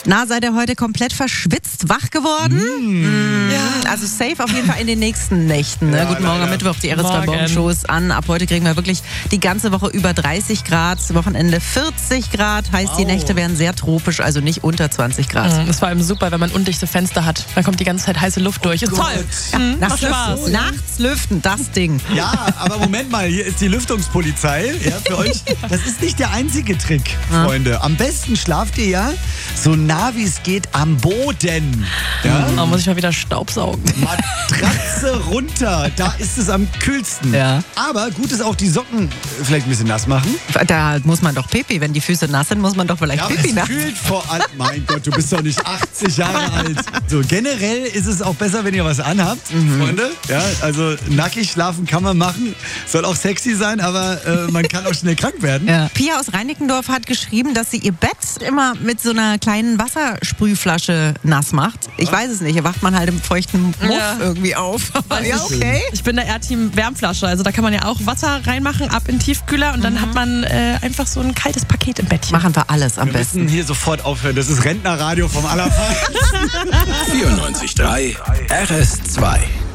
Na, seid ihr heute komplett verschwitzt wach geworden? Ja. Also safe auf jeden Fall in den nächsten Nächten. Ne? Ja, Guten Morgen am Mittwoch, die RS2 Morgenshows an. Ab heute kriegen wir wirklich die ganze Woche über 30 Grad, Wochenende 40 Grad. Heißt, die Nächte werden sehr tropisch, also nicht unter 20 Grad. Das ist vor allem super, wenn man undichte Fenster hat. Dann kommt die ganze Zeit heiße Luft durch. Ist toll. Nachts lüften, das Ding. Ja, aber Moment mal, hier ist die Lüftungspolizei. Ja, für euch. Das ist nicht der einzige Trick, Freunde. Am besten schlaft ihr ja so nah wie es geht am Boden. Ja? Da muss ich mal wieder Staubsaugen. Matratze runter, da ist es am kühlsten. Ja. Aber gut ist auch die Socken vielleicht ein bisschen nass machen. Da muss man doch Pipi, wenn die Füße nass sind, muss man doch vielleicht Ja, aber Pipi es machen. kühlt vor allem. Mein Gott, du bist doch nicht 80 Jahre alt. So, generell ist es auch besser, wenn ihr was anhabt, Freunde. Ja, also nackig schlafen kann man machen. Soll auch sexy sein, aber man kann auch schnell krank werden. Ja. Pia aus Reinickendorf hat geschrieben, dass sie ihr Bett immer mit so einer kleinen Wassersprühflasche nass macht. Ich weiß es nicht, wacht man halt im feuchten Muff irgendwie auf. Ja, okay. Ich bin da eher Team Wärmflasche. Also da kann man ja auch Wasser reinmachen, ab in den Tiefkühler und dann hat man einfach so ein kaltes Paket im Bettchen. Machen wir alles am Wir besten. müssen hier sofort aufhören. Das ist Rentnerradio vom Allerfeinsten. 94.3 RS2